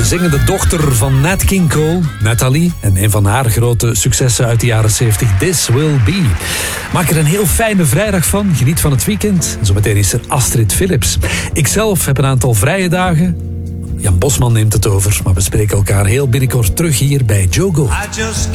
De zingende dochter van Nat King Cole, Natalie, en een van haar grote successen uit de jaren 70, This Will Be. Maak er een heel fijne vrijdag van, geniet van het weekend. Zometeen is er Astrid Philips. Ikzelf heb een aantal vrije dagen. Jan Bosman neemt het over, maar we spreken elkaar heel binnenkort terug hier bij Jogo.